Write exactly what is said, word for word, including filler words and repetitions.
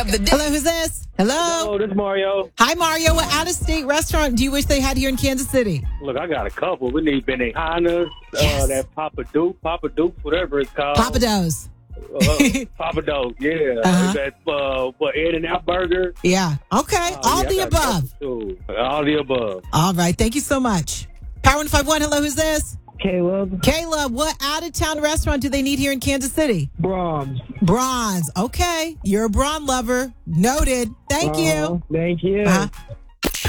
Hello, who's this? Hello. Hello, this is Mario. Hi, Mario. What out-of-state restaurant do you wish they had here in Kansas City? Look, I got a couple. We need Benihana's, Yes. uh, that Papa Duke, Papa Duke, whatever it's called. Papa Do's. Uh, Papa Duke, yeah. Uh-huh. That, uh, what, In-N-Out Burger. Yeah. Okay. Oh, All yeah, the I got a above. couple, too. All the above. All right. Thank you so much. Power one five one. Hello, who's this? Caleb. Caleb, what out-of-town restaurant do they need here in Kansas City? Brahms. Bronze. Okay. You're a Braun lover. Noted. Thank Uh, you. Thank you. Uh-huh.